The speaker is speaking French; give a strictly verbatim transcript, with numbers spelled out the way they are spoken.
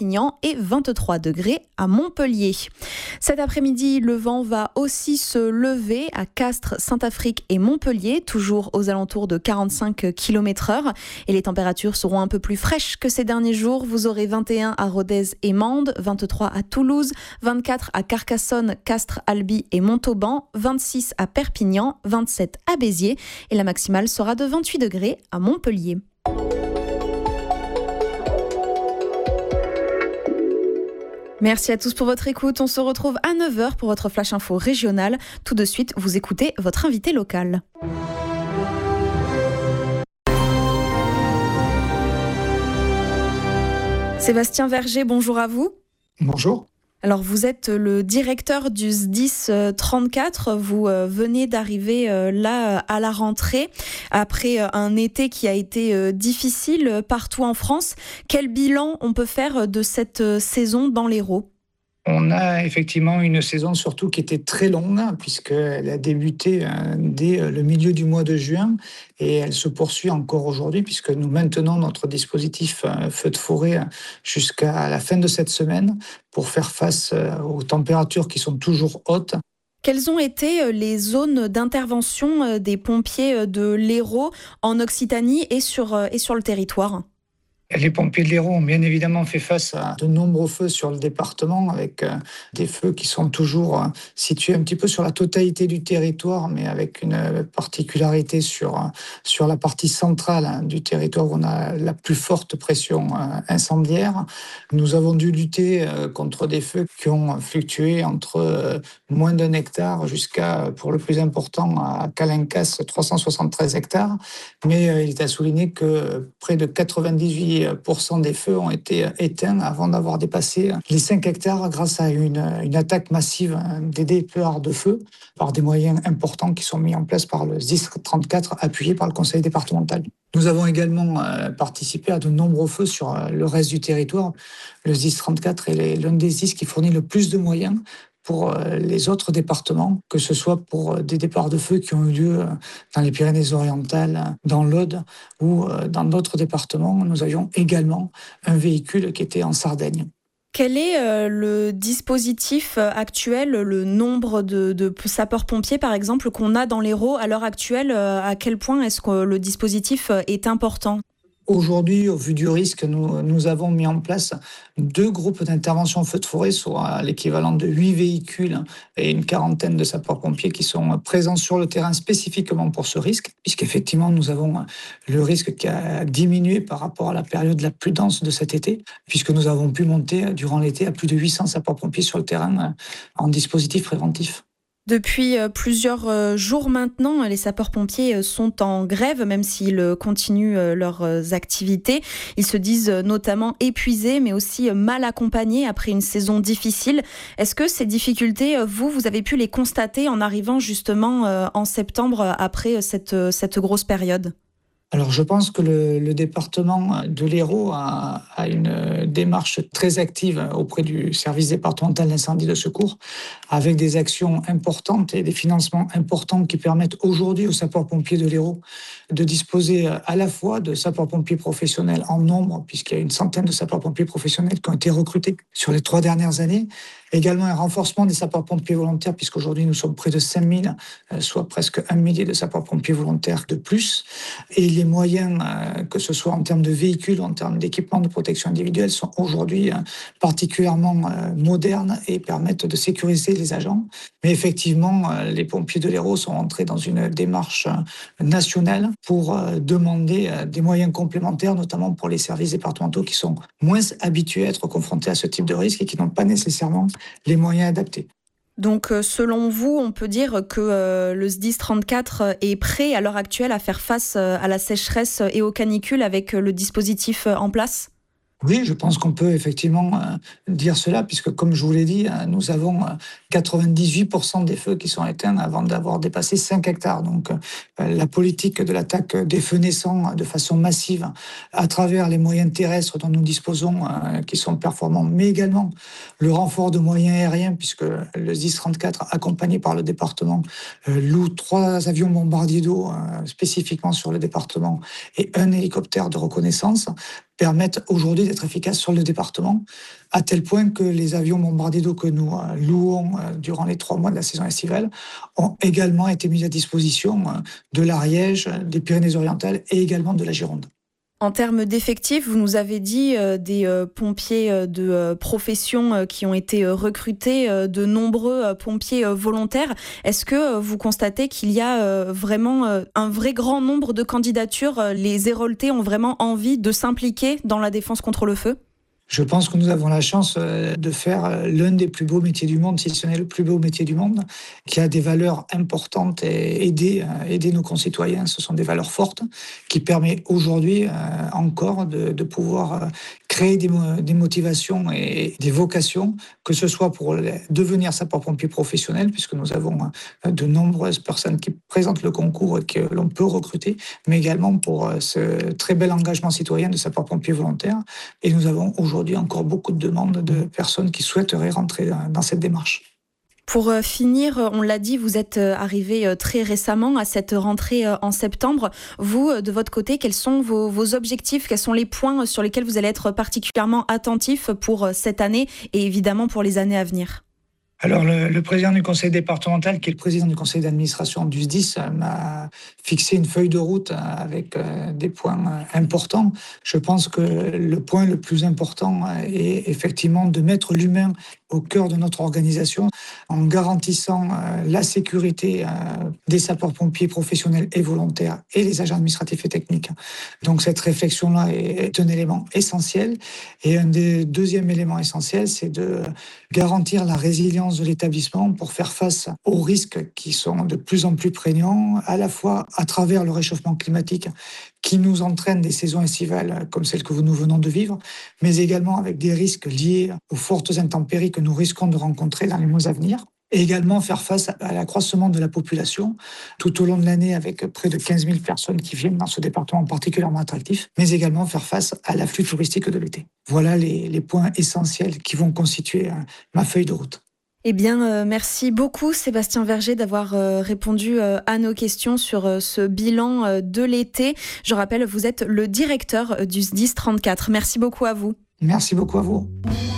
Perpignan et vingt-trois degrés à Montpellier. Cet après-midi, le vent va aussi se lever à Castres, Saint-Affrique et Montpellier, toujours aux alentours de quarante-cinq kilomètres heure. Et les températures seront un peu plus fraîches que ces derniers jours. Vous aurez vingt et un à Rodez et Mende, vingt-trois à Toulouse, vingt-quatre à Carcassonne, Castres, Albi et Montauban, vingt-six à Perpignan, vingt-sept à Béziers et la maximale sera de vingt-huit degrés à Montpellier. Merci à tous pour votre écoute. On se retrouve à neuf heures pour votre Flash Info régional. Tout de suite, vous écoutez votre invité local. Sébastien Verger, bonjour à vous. Bonjour. Alors, vous êtes le directeur du S D I S trente-quatre. Vous venez d'arriver là à la rentrée après un été qui a été difficile partout en France. Quel bilan on peut faire de cette saison dans l'Hérault ? On a effectivement une saison surtout qui était très longue puisqu'elle a débuté dès le milieu du mois de juin et elle se poursuit encore aujourd'hui puisque nous maintenons notre dispositif feu de forêt jusqu'à la fin de cette semaine pour faire face aux températures qui sont toujours hautes. Quelles ont été les zones d'intervention des pompiers de l'Hérault en Occitanie et sur, et sur le territoire ? Les pompiers de l'Hérault ont bien évidemment fait face à de nombreux feux sur le département, avec des feux qui sont toujours situés un petit peu sur la totalité du territoire, mais avec une particularité sur, sur la partie centrale du territoire où on a la plus forte pression incendiaire. Nous avons dû lutter contre des feux qui ont fluctué entre moins d'un hectare jusqu'à, pour le plus important, à Calencasse, trois cent soixante-treize hectares. Mais il est à souligner que près de quatre-vingt-dix-huit pour cent des feux ont été éteints avant d'avoir dépassé les cinq hectares grâce à une, une attaque massive des déploirs de feu par des moyens importants qui sont mis en place par le S D I S trente-quatre appuyé par le conseil départemental. Nous avons également participé à de nombreux feux sur le reste du territoire. Le S D I S trente-quatre est l'un des S D I S qui fournit le plus de moyens pour les autres départements, que ce soit pour des départs de feu qui ont eu lieu dans les Pyrénées-Orientales, dans l'Aude ou dans d'autres départements. Nous avions également un véhicule qui était en Sardaigne. Quel est le dispositif actuel, le nombre de, de sapeurs-pompiers, par exemple, qu'on a dans l'Hérault à l'heure actuelle ? À quel point est-ce que le dispositif est important ? Aujourd'hui, au vu du risque, nous, nous avons mis en place deux groupes d'intervention feu de forêt, soit l'équivalent de huit véhicules et une quarantaine de sapeurs-pompiers qui sont présents sur le terrain spécifiquement pour ce risque, puisqu'effectivement, nous avons le risque qui a diminué par rapport à la période la plus dense de cet été, puisque nous avons pu monter durant l'été à plus de huit cents sapeurs-pompiers sur le terrain en dispositif préventif. Depuis plusieurs jours maintenant, les sapeurs-pompiers sont en grève, même s'ils continuent leurs activités. Ils se disent notamment épuisés, mais aussi mal accompagnés après une saison difficile. Est-ce que ces difficultés, vous, vous avez pu les constater en arrivant justement en septembre après cette, cette grosse période ? Alors, je pense que le, le département de l'Hérault a, a une démarche très active auprès du service départemental d'incendie de secours, avec des actions importantes et des financements importants qui permettent aujourd'hui aux sapeurs-pompiers de l'Hérault de disposer à la fois de sapeurs-pompiers professionnels en nombre, puisqu'il y a une centaine de sapeurs-pompiers professionnels qui ont été recrutés sur les trois dernières années, également un renforcement des sapeurs-pompiers volontaires, puisqu'aujourd'hui nous sommes près de cinq mille, soit presque un millier de sapeurs-pompiers volontaires de plus, et les moyens, que ce soit en termes de véhicules, en termes d'équipements de protection individuelle, sont aujourd'hui particulièrement modernes et permettent de sécuriser les agents. Mais effectivement, les pompiers de l'Hérault sont entrés dans une démarche nationale pour demander des moyens complémentaires, notamment pour les services départementaux qui sont moins habitués à être confrontés à ce type de risque et qui n'ont pas nécessairement les moyens adaptés. Donc, selon vous, on peut dire que euh, le S D I S trente-quatre est prêt à l'heure actuelle à faire face à la sécheresse et aux canicules avec le dispositif en place ? Oui, je pense qu'on peut effectivement euh, dire cela, puisque comme je vous l'ai dit, euh, nous avons euh, quatre-vingt-dix-huit pour cent des feux qui sont éteints avant d'avoir dépassé cinq hectares. Donc euh, la politique de l'attaque des feux naissants de façon massive à travers les moyens terrestres dont nous disposons, euh, qui sont performants, mais également le renfort de moyens aériens, puisque le S D I S trente-quatre, accompagné par le département, euh, loue trois avions bombardiers d'eau euh, spécifiquement sur le département et un hélicoptère de reconnaissance, permettent aujourd'hui d'être efficaces sur le département, à tel point que les avions bombardés d'eau que nous euh, louons euh, durant les trois mois de la saison estivale ont également été mis à disposition euh, de l'Ariège, des Pyrénées-Orientales et également de la Gironde. En termes d'effectifs, vous nous avez dit euh, des euh, pompiers euh, de euh, profession euh, qui ont été euh, recrutés, euh, de nombreux euh, pompiers euh, volontaires. Est-ce que euh, vous constatez qu'il y a euh, vraiment euh, un vrai grand nombre de candidatures? euh, Les Héroltais ont vraiment envie de s'impliquer dans la défense contre le feu? Je pense que nous avons la chance euh, de faire euh, l'un des plus beaux métiers du monde, si ce n'est le plus beau métier du monde, qui a des valeurs importantes et aider, euh, aider nos concitoyens. Ce sont des valeurs fortes qui permettent aujourd'hui euh, encore de, de pouvoir euh, créer des, des motivations et des vocations, que ce soit pour devenir sapeur-pompier professionnel, puisque nous avons euh, de nombreuses personnes qui présentent le concours et que l'on peut recruter, mais également pour euh, ce très bel engagement citoyen de sapeur-pompier volontaire. Et nous avons aujourd'hui Aujourd'hui encore beaucoup de demandes de personnes qui souhaiteraient rentrer dans cette démarche. Pour finir, on l'a dit, vous êtes arrivé très récemment à cette rentrée en septembre. Vous, de votre côté, quels sont vos, vos objectifs? Quels sont les points sur lesquels vous allez être particulièrement attentif pour cette année et évidemment pour les années à venir? Alors, le, le président du conseil départemental, qui est le président du conseil d'administration du S D I S, m'a fixé une feuille de route avec des points importants. Je pense que le point le plus important est effectivement de mettre l'humain au cœur de notre organisation en garantissant la sécurité des sapeurs-pompiers professionnels et volontaires et les agents administratifs et techniques. Donc, cette réflexion-là est un élément essentiel. Et un des deuxièmes éléments essentiels, c'est de garantir la résilience de l'établissement pour faire face aux risques qui sont de plus en plus prégnants, à la fois à travers le réchauffement climatique qui nous entraîne des saisons estivales comme celle que nous venons de vivre, mais également avec des risques liés aux fortes intempéries que nous risquons de rencontrer dans les mois à venir. Et également faire face à l'accroissement de la population tout au long de l'année avec près de quinze mille personnes qui viennent dans ce département particulièrement attractif, mais également faire face à l'afflux touristique de l'été. Voilà les, les points essentiels qui vont constituer euh, ma feuille de route. Eh bien, euh, merci beaucoup Sébastien Verger d'avoir euh, répondu euh, à nos questions sur euh, ce bilan euh, de l'été. Je rappelle, vous êtes le directeur euh, du S D I S trente-quatre. Merci beaucoup à vous. Merci beaucoup à vous.